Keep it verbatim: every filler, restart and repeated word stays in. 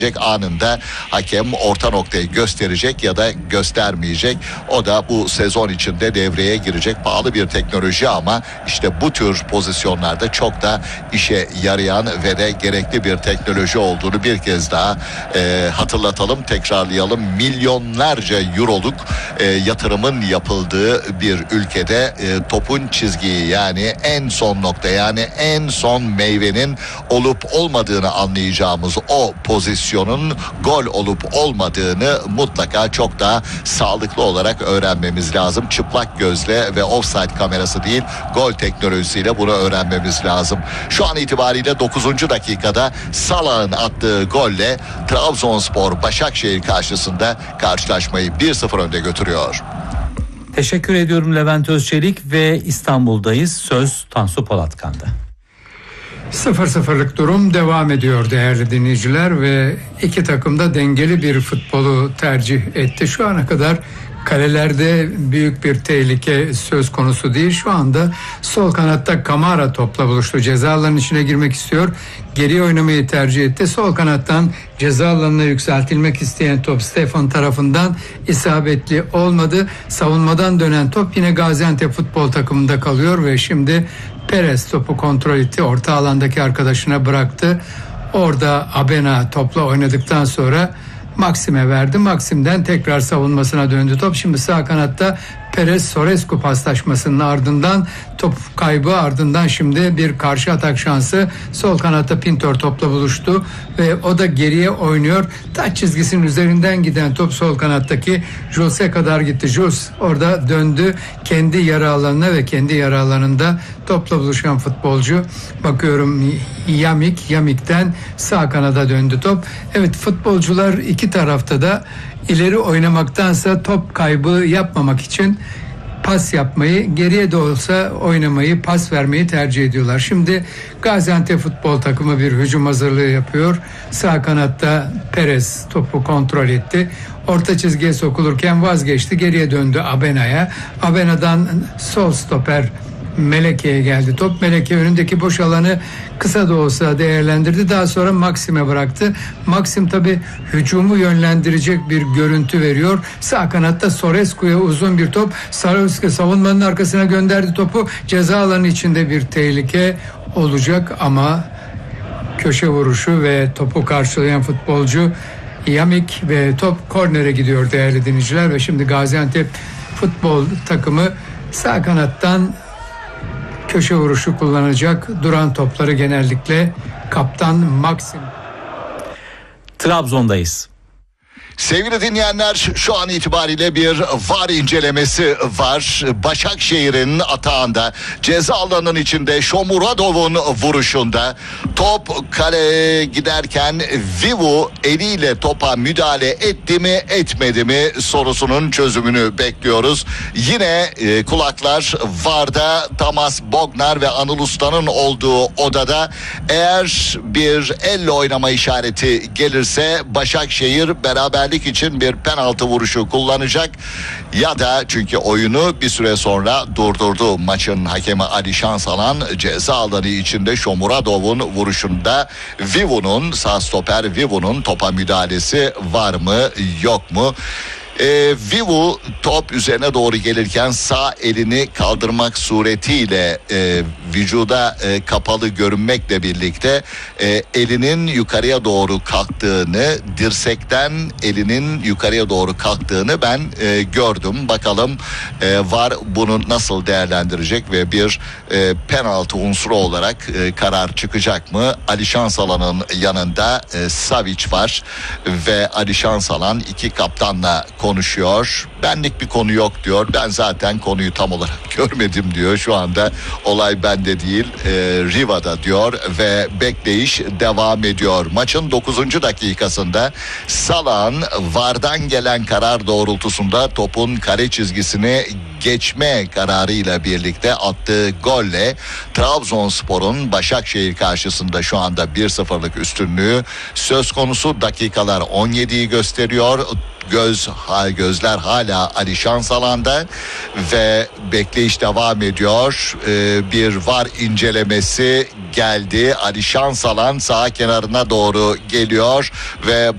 anında hakem orta noktayı gösterecek ya da göstermeyecek. O da bu sezon içinde devreye girecek pahalı bir teknoloji ama işte bu tür pozisyonlarda çok da işe yarayan ve de gerekli bir teknoloji olduğunu bir kez daha e, hatırlatalım, tekrarlayalım. Milyonlarca euroluk e, yatırımın yapıldığı bir ülkede e, topun çizgiyi, yani en son nokta, yani en son meyvenin olup olmadığını anlayacağımız o pozisyon gol olup olmadığını mutlaka çok daha sağlıklı olarak öğrenmemiz lazım. Çıplak gözle ve offside kamerası değil, gol teknolojisiyle bunu öğrenmemiz lazım. Şu an itibariyle dokuzuncu dakikada Salah'ın attığı golle Trabzonspor Başakşehir karşısında karşılaşmayı bir sıfır önde götürüyor. Teşekkür ediyorum Levent Özçelik ve İstanbul'dayız. Söz Tansu Polatkan'da. sıfır sıfırlık durum devam ediyor değerli dinleyiciler ve iki takım da dengeli bir futbolu tercih etti. Şu ana kadar kalelerde büyük bir tehlike söz konusu değil. Şu anda sol kanatta Kamara topla buluştu. Ceza alanının içine girmek istiyor. Geriye oynamayı tercih etti. Sol kanattan ceza alanına yükseltilmek isteyen top Stefan tarafından isabetli olmadı. Savunmadan dönen top yine Gaziantep futbol takımında kalıyor ve şimdi Perez topu kontrol etti. Orta alandaki arkadaşına bıraktı. Orada Abena topla oynadıktan sonra Maxim'e verdi. Maxim'den tekrar savunmasına döndü top. Şimdi sağ kanatta Perez-Sorescu paslaşmasının ardından top kaybı, ardından şimdi bir karşı atak şansı. Sol kanatta Pintor topla buluştu ve o da geriye oynuyor. Taç çizgisinin üzerinden giden top sol kanattaki Jules'e kadar gitti. Jules orada döndü kendi yarı alanına ve kendi yarı alanında topla buluşan futbolcu. Bakıyorum Yamik, Yamik'ten sağ kanada döndü top. Evet, futbolcular iki tarafta da ileri oynamaktansa top kaybı yapmamak için pas yapmayı, geriye de olsa oynamayı, pas vermeyi tercih ediyorlar. Şimdi Gaziantep futbol takımı bir hücum hazırlığı yapıyor. Sağ kanatta Perez topu kontrol etti. Orta çizgiye sokulurken vazgeçti. Geriye döndü Abena'ya. Abena'dan sol stoper Meleke'ye geldi top. Meleke önündeki boş alanı kısa da olsa değerlendirdi. Daha sonra Maxim'e bıraktı. Maxim tabi hücumu yönlendirecek bir görüntü veriyor. Sağ kanatta Sorescu'ya uzun bir top. Sorescu savunmanın arkasına gönderdi topu. Ceza alanı içinde bir tehlike olacak ama köşe vuruşu ve topu karşılayan futbolcu Yamik ve top kornere gidiyor değerli dinleyiciler ve şimdi Gaziantep futbol takımı sağ kanattan köşe vuruşu kullanacak. Duran topları genellikle kaptan Maxim. Trabzon'dayız. Sevgili dinleyenler, şu an itibariyle bir V A R incelemesi var. Başakşehir'in atağında, ceza alanının içinde Shomurodov'un vuruşunda top kaleye giderken Vivu eliyle topa müdahale etti mi etmedi mi sorusunun çözümünü bekliyoruz. Yine e, kulaklar V A R'da Tamas Bognar ve Anıl Usta'nın olduğu odada. Eğer bir elle oynama işareti gelirse Başakşehir beraber için bir penaltı vuruşu kullanacak ya da, çünkü oyunu bir süre sonra durdurdu maçın hakemi Ali Şansalan, ceza alanı içinde Shomurodov'un vuruşunda Vivu'nun, sağ stoper Vivu'nun topa müdahalesi var mı yok mu? E, Vivu top üzerine doğru gelirken sağ elini kaldırmak suretiyle e, vücuda e, kapalı görünmekle birlikte e, elinin yukarıya doğru kalktığını, dirsekten elinin yukarıya doğru kalktığını ben e, gördüm. Bakalım e, V A R bunu nasıl değerlendirecek ve bir e, penaltı unsuru olarak e, karar çıkacak mı? Ali Şansalan'ın yanında e, Savic var ve Ali Şansalan iki kaptanla konuşuyor. Benlik bir konu yok diyor. Ben zaten konuyu tam olarak görmedim diyor. Şu anda olay bende değil, e, Riva'da diyor ve bekleyiş devam ediyor. Maçın dokuzuncu dakikasında Salah'ın V A R'dan gelen karar doğrultusunda topun kare çizgisini geçme kararıyla birlikte attığı golle Trabzonspor'un Başakşehir karşısında şu anda bir sıfırlık üstünlüğü söz konusu. Dakikalar on yediyi gösteriyor. Göz Ha, gözler hala Ali Şansalan'da ve bekleyiş devam ediyor. Ee, bir var incelemesi geldi. Ali Şansalan sağ kenarına doğru geliyor ve